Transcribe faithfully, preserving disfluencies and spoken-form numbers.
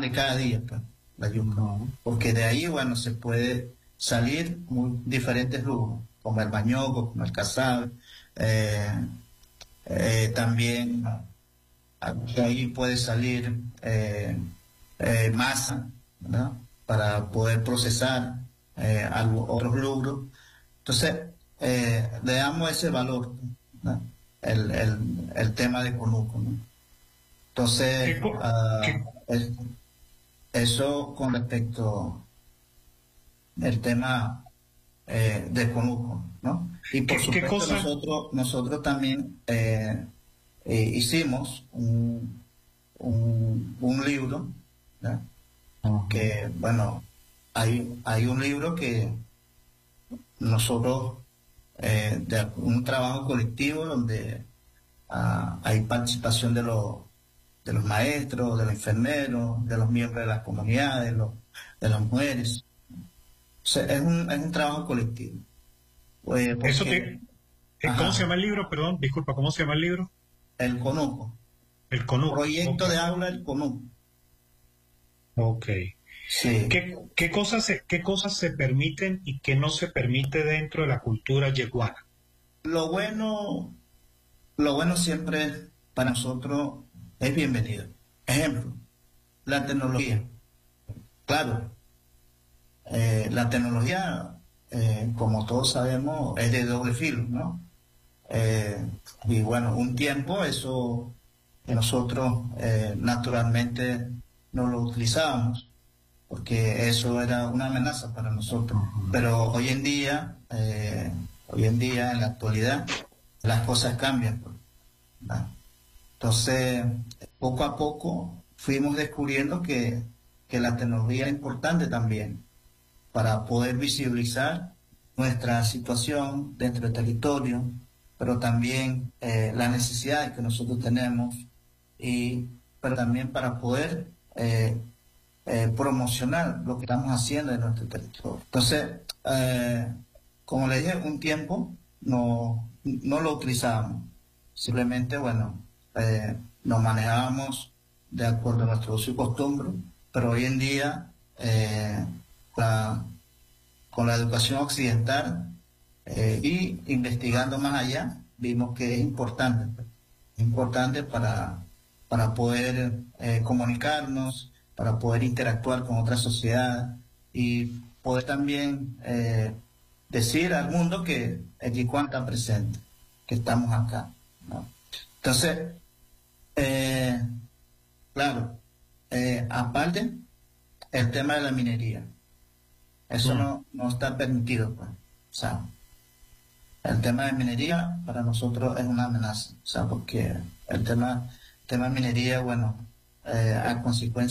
pan de cada día, pues, la yuca. No. Porque de ahí, bueno, se puede salir muy diferentes rubros, como el bañoco, como el casabe, eh, eh, también de ahí puede salir eh, eh, masa, ¿verdad? Para poder procesar eh, algo, otros rubros. Entonces, eh, le damos ese valor, ¿no? el, el, el tema de Conuco, ¿no? Entonces, ¿Qué, co- uh, qué- es, eso con respecto al tema eh, de Conuco, ¿no? Y por qué- qué supuesto cosa? nosotros, nosotros también eh, eh, hicimos un, un, un libro, ¿no? Ajá. Que, bueno, hay, hay un libro que nosotros, eh, de un trabajo colectivo donde ah, hay participación de los, de los maestros, de los enfermeros, de los miembros de las comunidades, los, de las mujeres. O sea, es un, es un trabajo colectivo. Pues Eso porque, te, eh, ¿cómo se ajá, llama el libro? Perdón, disculpa, ¿cómo se llama el libro? el CONUCO, El Conuco. Ok. proyecto de aula del CONUCO. Ok. Sí, ¿Qué, qué cosas se, qué cosas se permiten y qué no se permite dentro de la cultura yeguana? lo bueno, lo bueno siempre para nosotros es bienvenido. Ejemplo, la tecnología. Claro, eh, la tecnología, eh, como todos sabemos, es de doble filo, ¿no? Eh, y bueno, un tiempo eso que nosotros eh, naturalmente no lo utilizábamos, porque eso era una amenaza para nosotros. Pero hoy en día, eh, hoy en día, en la actualidad, las cosas cambian, pues, ¿verdad? Entonces, poco a poco fuimos descubriendo que, que la tecnología es importante también para poder visibilizar nuestra situación dentro del territorio, pero también eh, las necesidades que nosotros tenemos, y, pero también para poder eh, eh, promocionar lo que estamos haciendo en nuestro territorio. Entonces, eh, como le dije, un tiempo no, no lo utilizábamos, simplemente, bueno, eh, nos manejábamos de acuerdo a nuestro uso y costumbre, pero hoy en día, eh, la, con la educación occidental eh, y investigando más allá, vimos que es importante, pues, importante para, para poder eh, comunicarnos, para poder interactuar con otra sociedad y poder también eh, decir al mundo que el Yicuán está presente, que estamos acá, ¿no? Entonces, eh, claro, eh, aparte, el tema de la minería. Eso Mm. no, no está permitido, pues. O sea, el tema de minería para nosotros es una amenaza. O sea, porque el tema, tema de minería, bueno, eh, a consecuencia